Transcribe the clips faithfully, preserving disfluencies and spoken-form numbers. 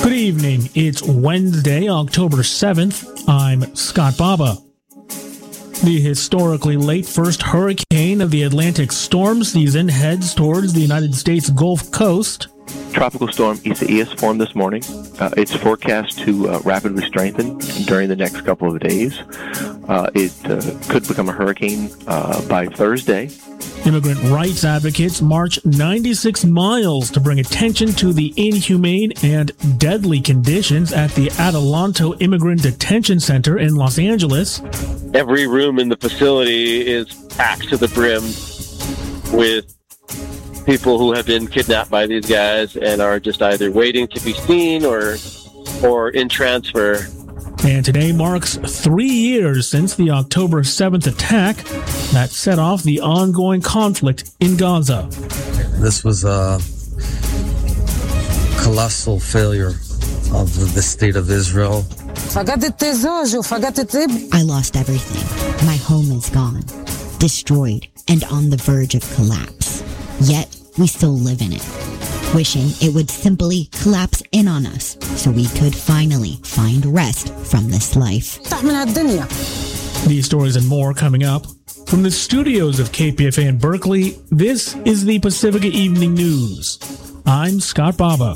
Good evening. It's Wednesday, October seventh. I'm Scott Baba. The historically late first hurricane of the Atlantic storm season heads towards the United States Gulf Coast. Tropical storm Isaias formed this morning. Uh, it's forecast to uh, rapidly strengthen during the next couple of days. Uh, it uh, could become a hurricane uh, by Thursday. Immigrant rights advocates march ninety-six miles to bring attention to the inhumane and deadly conditions at the Adelanto Immigrant Detention Center in Los Angeles. Every room in the facility is packed to the brim with people who have been kidnapped by these guys and are just either waiting to be seen or or in transfer. And today marks three years since the October seventh attack that set off the ongoing conflict in Gaza. This was a colossal failure of the state of Israel. I lost everything. My home is gone, destroyed, and on the verge of collapse. Yet, we still live in it, wishing it would simply collapse in on us so we could finally find rest from this life. These stories and more coming up. From the studios of K P F A in Berkeley, this is the Pacifica Evening News. I'm Scott Baba.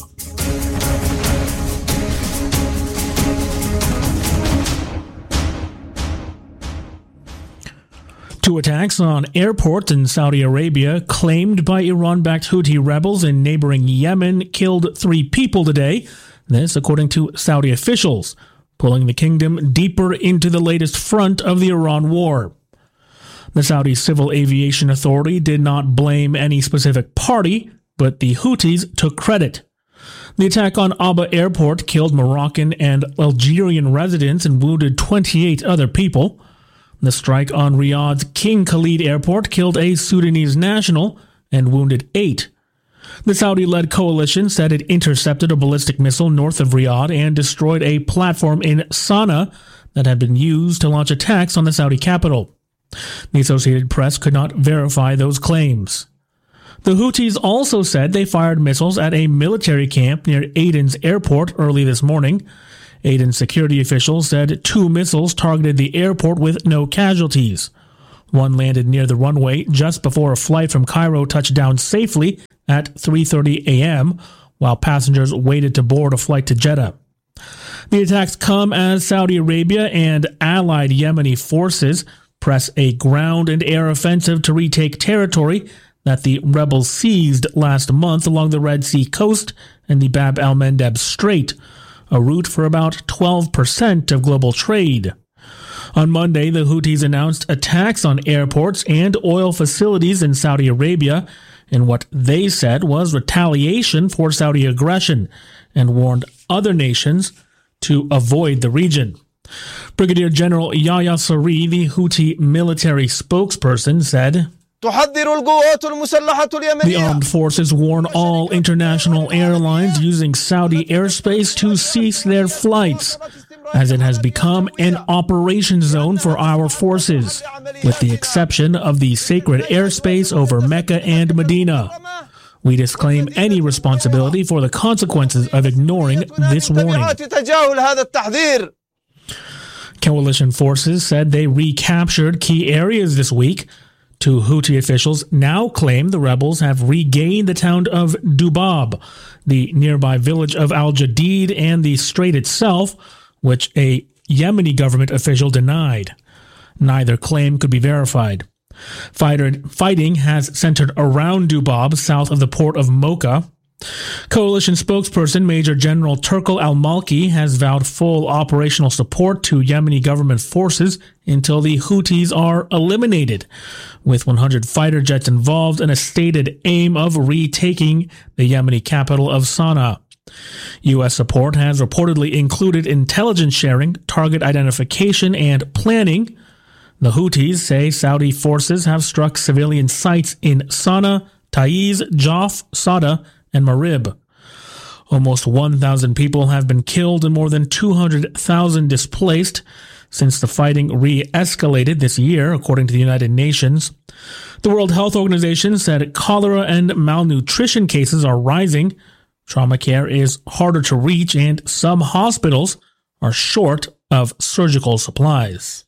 Two attacks on airports in Saudi Arabia claimed by Iran-backed Houthi rebels in neighboring Yemen killed three people today. This according to Saudi officials, pulling the kingdom deeper into the latest front of the Iran war. The Saudi Civil Aviation Authority did not blame any specific party, but the Houthis took credit. The attack on Aba Airport killed Moroccan and Algerian residents and wounded twenty-eight other people. The strike on Riyadh's King Khalid Airport killed a Sudanese national and wounded eight. The Saudi-led coalition said it intercepted a ballistic missile north of Riyadh and destroyed a platform in Sana'a that had been used to launch attacks on the Saudi capital. The Associated Press could not verify those claims. The Houthis also said they fired missiles at a military camp near Aden's airport early this morning. Aden security officials said two missiles targeted the airport with no casualties. One landed near the runway just before a flight from Cairo touched down safely at three thirty a.m., while passengers waited to board a flight to Jeddah. The attacks come as Saudi Arabia and allied Yemeni forces press a ground and air offensive to retake territory that the rebels seized last month along the Red Sea coast and the Bab al-Mandeb Strait, a route for about twelve percent of global trade. On Monday, the Houthis announced attacks on airports and oil facilities in Saudi Arabia in what they said was retaliation for Saudi aggression and warned other nations to avoid the region. Brigadier General Yahya Saree, the Houthi military spokesperson, said, "The armed forces warn all international airlines using Saudi airspace to cease their flights, as it has become an operation zone for our forces, with the exception of the sacred airspace over Mecca and Medina. We disclaim any responsibility for the consequences of ignoring this warning." Coalition forces said they recaptured key areas this week. Two Houthi officials now claim the rebels have regained the town of Dubab, the nearby village of Al-Jadid, and the strait itself, which a Yemeni government official denied. Neither claim could be verified. Fighter, fighting has centered around Dubab, south of the port of Mocha. Coalition spokesperson Major General Turkal al-Malki has vowed full operational support to Yemeni government forces until the Houthis are eliminated, with one hundred fighter jets involved and a stated aim of retaking the Yemeni capital of Sana'a. U S support has reportedly included intelligence sharing, target identification, and planning. The Houthis say Saudi forces have struck civilian sites in Sana'a, Taiz, Jaf, Sada, and Marib. Almost one thousand people have been killed and more than two hundred thousand displaced since the fighting re-escalated this year, according to the United Nations. The World Health Organization said cholera and malnutrition cases are rising, trauma care is harder to reach, and some hospitals are short of surgical supplies.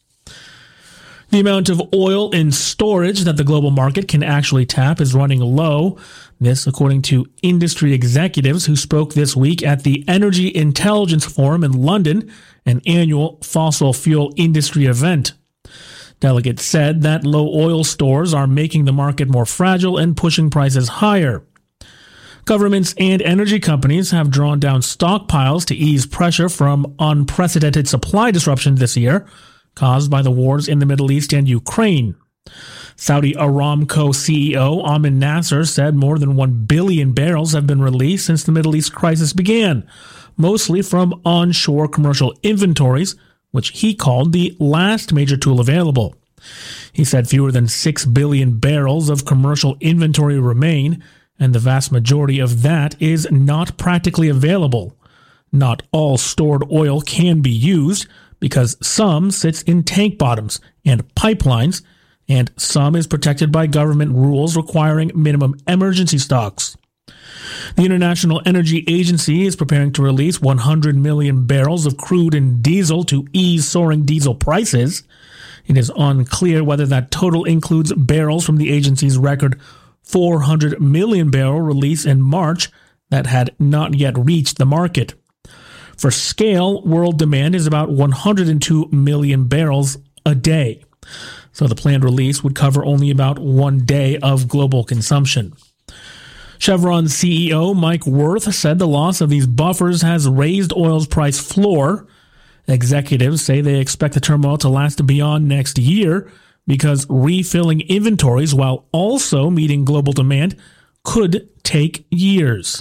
The amount of oil in storage that the global market can actually tap is running low. This, according to industry executives who spoke this week at the Energy Intelligence Forum in London, an annual fossil fuel industry event. Delegates said that low oil stores are making the market more fragile and pushing prices higher. Governments and energy companies have drawn down stockpiles to ease pressure from unprecedented supply disruptions this year, caused by the wars in the Middle East and Ukraine. Saudi Aramco C E O Amin Nasser said more than one billion barrels have been released since the Middle East crisis began, mostly from onshore commercial inventories, which he called the last major tool available. He said fewer than six billion barrels of commercial inventory remain, and the vast majority of that is not practically available. Not all stored oil can be used, because some sits in tank bottoms and pipelines, and some is protected by government rules requiring minimum emergency stocks. The International Energy Agency is preparing to release one hundred million barrels of crude and diesel to ease soaring diesel prices. It is unclear whether that total includes barrels from the agency's record four hundred million barrel release in March that had not yet reached the market. For scale, world demand is about one hundred two million barrels a day, so the planned release would cover only about one day of global consumption. Chevron C E O Mike Wirth said the loss of these buffers has raised oil's price floor. Executives say they expect the turmoil to last beyond next year because refilling inventories while also meeting global demand could take years.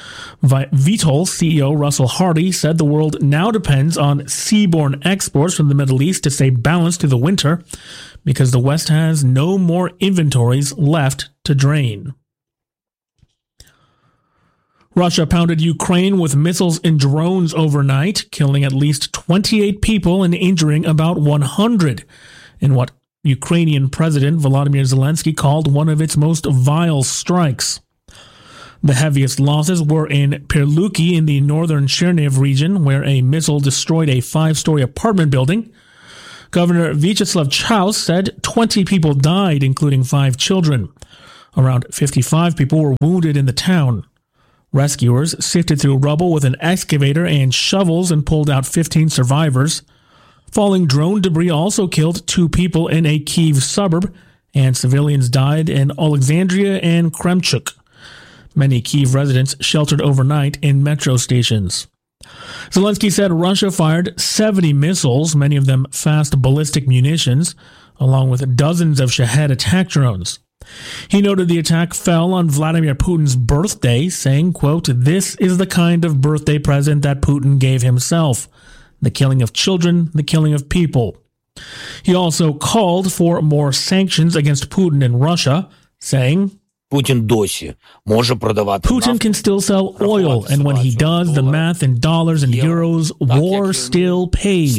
Vitol C E O Russell Hardy said the world now depends on seaborne exports from the Middle East to stay balanced through the winter because the West has no more inventories left to drain. Russia pounded Ukraine with missiles and drones overnight, killing at least twenty-eight people and injuring about one hundred in what Ukrainian President Volodymyr Zelensky called one of its most vile strikes. The heaviest losses were in Perluki in the northern Chernihiv region, where a missile destroyed a five-story apartment building. Governor Vyacheslav Chaus said twenty people died, including five children. Around fifty-five people were wounded in the town. Rescuers sifted through rubble with an excavator and shovels and pulled out fifteen survivors. Falling drone debris also killed two people in a Kyiv suburb, and civilians died in Alexandria and Kremchuk. Many Kyiv residents sheltered overnight in metro stations. Zelensky said Russia fired seventy missiles, many of them fast ballistic munitions, along with dozens of Shahed attack drones. He noted the attack fell on Vladimir Putin's birthday, saying, quote, "This is the kind of birthday present that Putin gave himself. The killing of children, the killing of people." He also called for more sanctions against Putin and Russia, saying, Putin досі може продавати Putin can still sell oil, and when he does the math in dollars and euros, war still pays.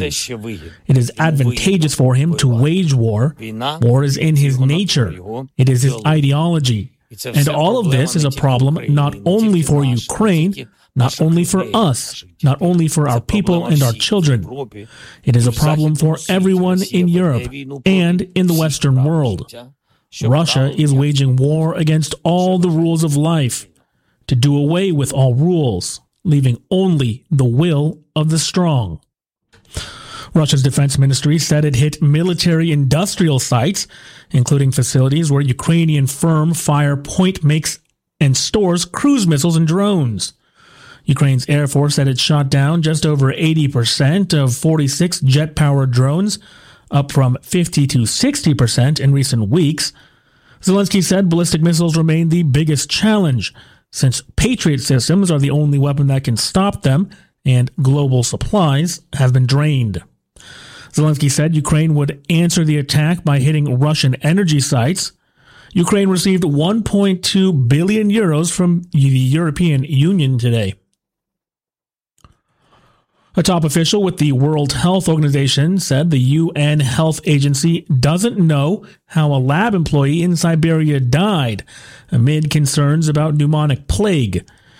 It is advantageous for him to wage war. War is in his nature. It is his ideology. And all of this is a problem not only for Ukraine, not only for us, not only for our people and our children. It is a problem for everyone in Europe and in the Western world. Russia is waging war against all the rules of life, to do away with all rules, leaving only the will of the strong. Russia's defense ministry said it hit military-industrial sites, including facilities where Ukrainian firm Fire Point makes and stores cruise missiles and drones. Ukraine's Air Force said it shot down just over eighty percent of forty-six jet-powered drones, up from fifty to sixty percent in recent weeks. Zelensky said ballistic missiles remain the biggest challenge, since Patriot systems are the only weapon that can stop them, and global supplies have been drained. Zelensky said Ukraine would answer the attack by hitting Russian energy sites. Ukraine received one point two billion euros from the European Union today. A top official with the World Health Organization said the U N Health Agency doesn't know how a lab employee in Siberia died amid concerns about pneumonic plague.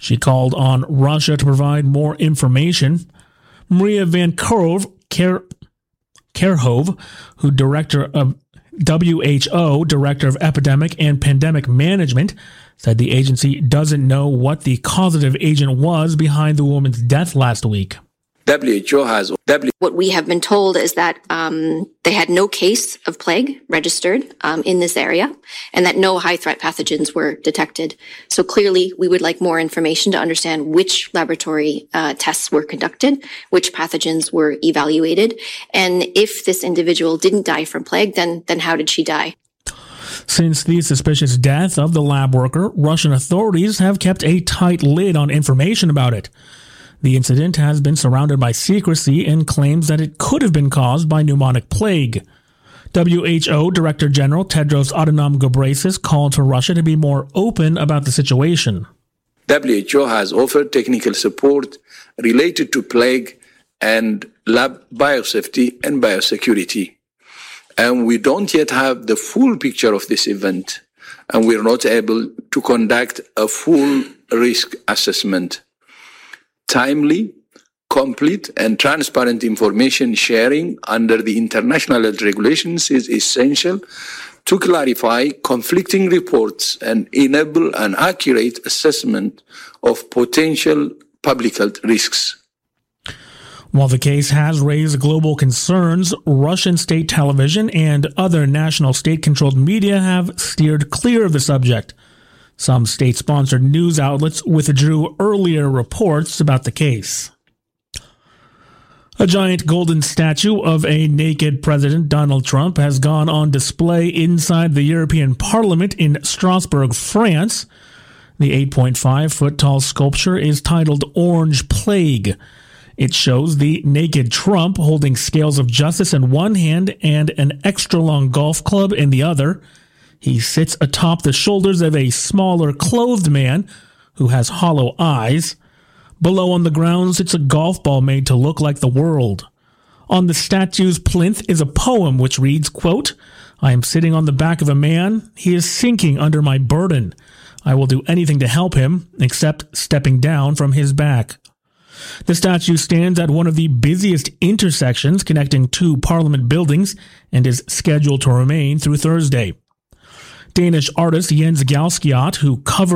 She called on Russia to provide more information. Maria Van Kerhove, Ker, Kerhove, who director of W H O, Director of Epidemic and Pandemic Management, said the agency doesn't know what the causative agent was behind the woman's death last week. W H O has... W- what we have been told is that um, they had no case of plague registered um, in this area and that no high-threat pathogens were detected. So clearly, we would like more information to understand which laboratory uh, tests were conducted, which pathogens were evaluated, and if this individual didn't die from plague, then, then how did she die? Since the suspicious death of the lab worker, Russian authorities have kept a tight lid on information about it. The incident has been surrounded by secrecy and claims that it could have been caused by pneumonic plague. W H O Director General Tedros Adhanom Ghebreyesus called for Russia to be more open about the situation. W H O has offered technical support related to plague and lab biosafety and biosecurity. And we don't yet have the full picture of this event, and we're not able to conduct a full risk assessment. Timely, complete, and transparent information sharing under the international health regulations is essential to clarify conflicting reports and enable an accurate assessment of potential public health risks. While the case has raised global concerns, Russian state television and other national state-controlled media have steered clear of the subject. Some state-sponsored news outlets withdrew earlier reports about the case. A giant golden statue of a naked President Donald Trump has gone on display inside the European Parliament in Strasbourg, France. The eight point five foot tall sculpture is titled Orange Plague. It shows the naked Trump holding scales of justice in one hand and an extra-long golf club in the other. He sits atop the shoulders of a smaller clothed man who has hollow eyes. Below on the ground sits a golf ball made to look like the world. On the statue's plinth is a poem which reads, quote, "I am sitting on the back of a man. He is sinking under my burden. I will do anything to help him except stepping down from his back." The statue stands at one of the busiest intersections connecting two parliament buildings and is scheduled to remain through Thursday. Danish artist Jens Galskiot, who covered